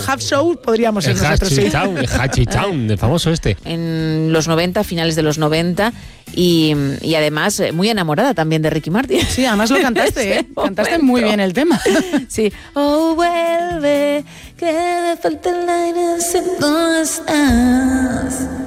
Half Show podríamos ser nosotros, sí. Town, el famoso este. En los 90, finales de los 90, y además muy enamorada también de Ricky Martin. Sí, además lo cantaste, ¿eh? Cantaste muy bien el tema. Sí. Oh, vuelve, que me falta el aire si no estás.